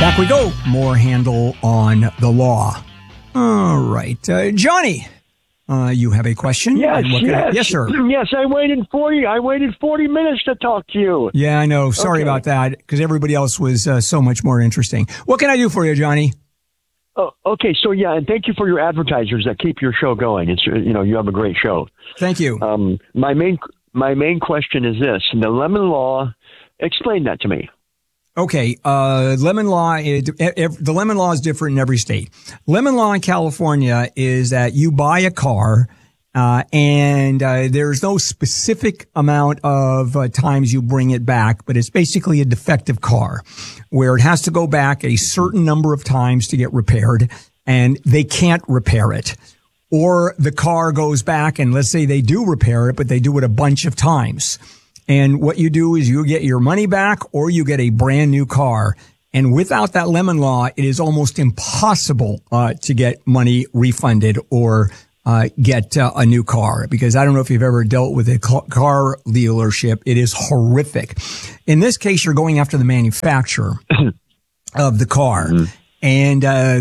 Back we go. More handle on the law. All right. Johnny, you have a question? Yes, yes, sir. Yes, I waited 40 minutes to talk to you. Yeah, I know. Sorry about that, because everybody else was so much more interesting. What can I do for you, Johnny? Oh, okay. So, yeah, and thank you for your advertisers that keep your show going. It's, you have a great show. Thank you. My main question is this. The lemon law, explain that to me. Okay, lemon law, the lemon law is different in every state. Lemon law in California is that you buy a car, and there's no specific amount of times you bring it back, but it's basically a defective car where it has to go back a certain number of times to get repaired, and they can't repair it. Or the car goes back, and let's say they do repair it, but they do it a bunch of times. And what you do is you get your money back or you get a brand new car. And without that lemon law, it is almost impossible to get money refunded or get a new car. Because I don't know if you've ever dealt with a car dealership. It is horrific. In this case, you're going after the manufacturer of the car. Mm-hmm. And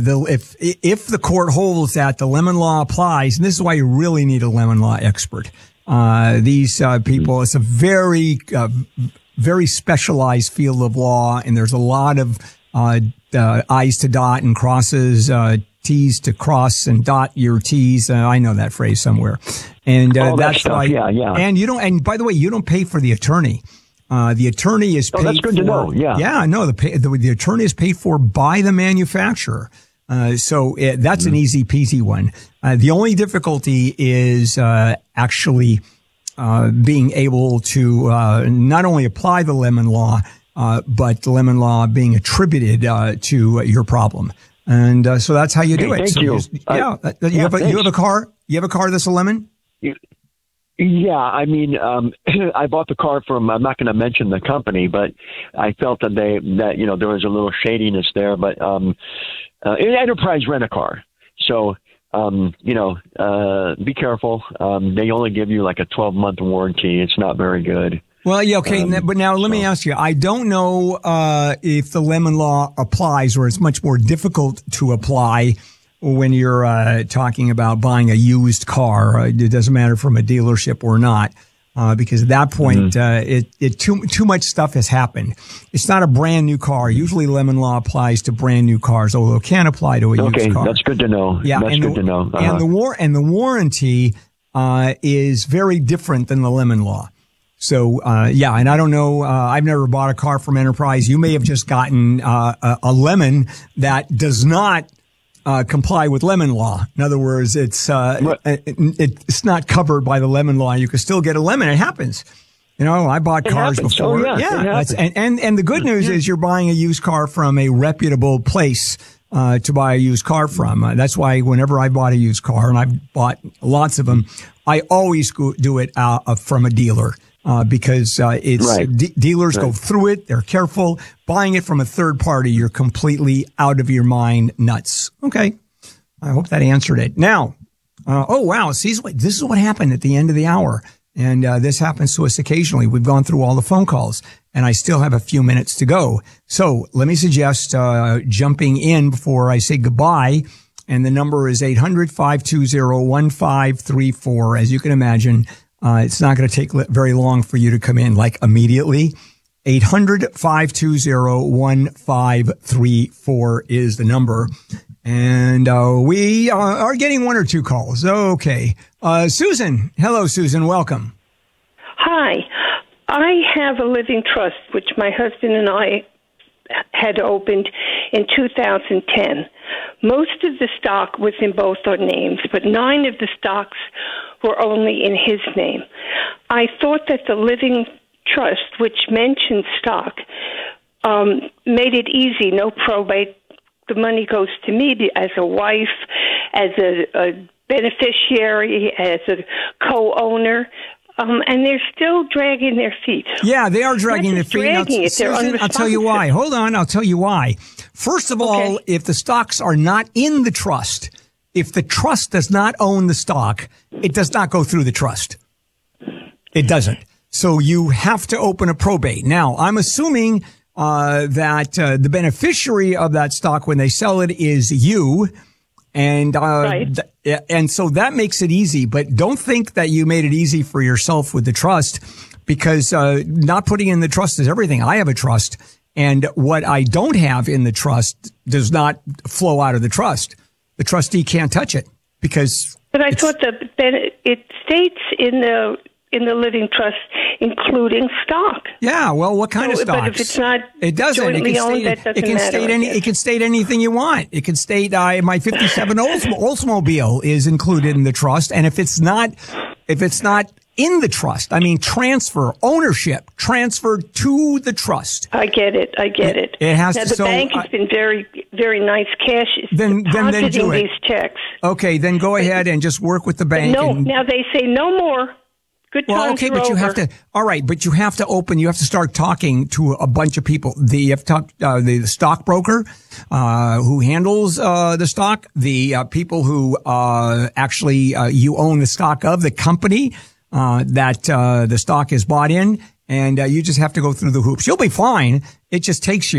if the court holds that the lemon law applies, and this is why you really need a lemon law expert. These people, it's a very specialized field of law, and there's a lot of I's to dot and crosses, T's to cross and dot your T's. I know that phrase somewhere, and that's why. Yeah. And by the way, you don't pay for the attorney. The attorney is paid. That's good to know. Yeah. No, the attorney is paid for by the manufacturer. So that's an easy peasy one. The only difficulty is actually being able to not only apply the lemon law, but the lemon law being attributed to your problem. And so that's how you do it. Thank you. You have a car. You have a car that's a lemon. Yeah, I mean, I bought the car from, I'm not going to mention the company, but I felt that there was a little shadiness there, but Enterprise Rent-A-Car. So, be careful. They only give you like a 12-month warranty. It's not very good. Well, yeah, okay. But now let me ask you, I don't know if the lemon law applies, or it's much more difficult to apply when you're talking about buying a used car. It doesn't matter from a dealership or not, because at that point, too much stuff has happened. It's not a brand new car. Usually lemon law applies to brand new cars, although it can apply to a used car. Okay, that's good to know. Yeah, that's good to know. Uh-huh. And the warranty is very different than the lemon law. So, and I don't know, I've never bought a car from Enterprise. You may have just gotten a lemon that does not comply with lemon law. In other words, it's not covered by the lemon law. You can still get a lemon. It happens. I bought cars before. And the good news is you're buying a used car from a reputable place to buy a used car from. That's why whenever I bought a used car, and I've bought lots of them, I always do it from a dealer. Because it's right. Dealers go through it. They're careful. Buying it from a third party, you're completely out of your mind nuts. Okay. I hope that answered it. Now, see, this is what happened at the end of the hour. And this happens to us occasionally. We've gone through all the phone calls, and I still have a few minutes to go. So let me suggest jumping in before I say goodbye. And the number is 800-520-1534. As you can imagine, it's not going to take very long for you to come in, like immediately. 800-520-1534 is the number. And we are getting one or two calls. Okay. Susan. Hello, Susan. Welcome. Hi. I have a living trust, which my husband and I had opened in 2010. Most of the stock was in both our names, but 9 of the stocks were only in his name. I thought that the living trust, which mentioned stock, made it easy, no probate. The money goes to me as a wife, as a beneficiary, as a co-owner. And they're still dragging their feet. Yeah, they are dragging their feet. Now, Susan, I'll tell you why. Hold on, I'll tell you why. First of all, if the stocks are not in the trust, if the trust does not own the stock, it does not go through the trust. It doesn't. So you have to open a probate. Now, I'm assuming that the beneficiary of that stock when they sell it is you. And, right. And so that makes it easy, but don't think that you made it easy for yourself with the trust, because, not putting in the trust is everything. I have a trust, and what I don't have in the trust does not flow out of the trust. The trustee can't touch it because. But I thought that it states in the living trust, including stock. Yeah, well, what kind of stock? But if it's not it doesn't. jointly owned, that doesn't matter. It can state anything you want. It can state my 57 Oldsmobile is included in the trust, and if it's not in the trust, I mean transfer to the trust. I get it. It has now, to. The bank has been very, very nice cash then depositing do it. these checks. Okay, then go ahead and just work with the bank. Now they say no more. Good times okay, are but you over. have to. All right, but you have to start talking to a bunch of people. You have to talk the stockbroker who handles the stock, the people who actually you own the stock of, the company that the stock is bought in, and you just have to go through the hoops. You'll be fine. It just takes you